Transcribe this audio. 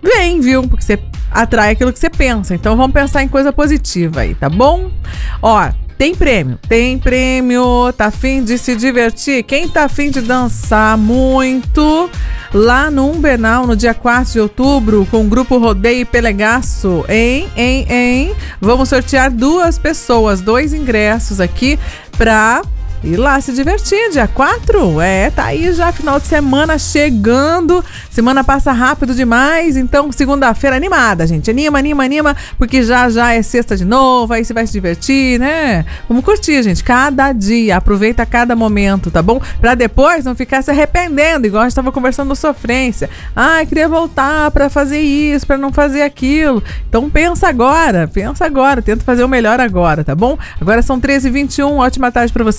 vem, viu? Porque você atrai aquilo que você pensa. Então vamos pensar em coisa positiva aí, tá bom? Ó, tem prêmio, tá afim de se divertir? Quem tá afim de dançar muito lá no Umbernal, no dia 4 de outubro, com o grupo Rodeio e Pelegaço, hein? Vamos sortear 2 pessoas, 2 ingressos aqui pra ir lá se divertir, dia 4, tá aí já, final de semana chegando, semana passa rápido demais, então segunda-feira animada, gente, anima, porque já é sexta de novo, aí você vai se divertir, né? Vamos curtir, gente, cada dia, aproveita cada momento, tá bom? Pra depois não ficar se arrependendo, igual a gente tava conversando no Sofrência, queria voltar pra fazer isso, pra não fazer aquilo, então pensa agora, tenta fazer o melhor agora, tá bom? Agora são 13h21, ótima tarde pra você.